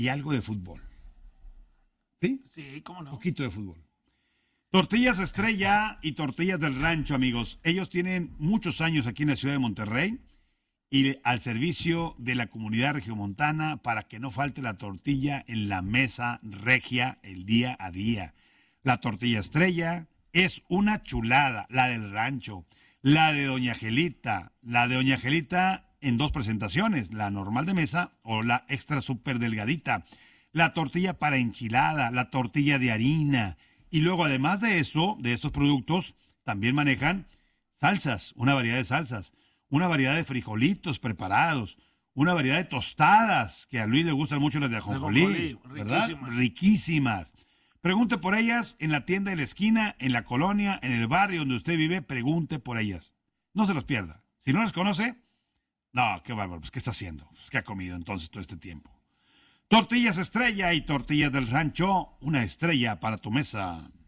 y algo de fútbol. ¿Sí? Sí, cómo Un no. poquito de fútbol. Tortillas Estrella y Tortillas del Rancho, amigos. Ellos tienen muchos años aquí en la ciudad de Monterrey y al servicio de la comunidad regiomontana para que no falte la tortilla en la mesa regia el día a día. La tortilla Estrella es una chulada, la del rancho, la de Doña Angelita, en dos presentaciones, la normal de mesa o la extra súper delgadita, la tortilla para enchilada, la tortilla de harina. Y luego, además de eso, de estos productos, también manejan salsas, una variedad de salsas, una variedad de frijolitos preparados, una variedad de tostadas, que a Luis le gustan mucho las de ajonjolí, ¿verdad? Riquísimas. Riquísimas. Pregunte por ellas en la tienda de la esquina, en la colonia, en el barrio donde usted vive, pregunte por ellas. No se las pierda. Si no las conoce, no, qué bárbaro, pues ¿qué está haciendo? Pues, ¿qué ha comido entonces todo este tiempo? Tortillas Estrella y Tortillas del Rancho, una estrella para tu mesa.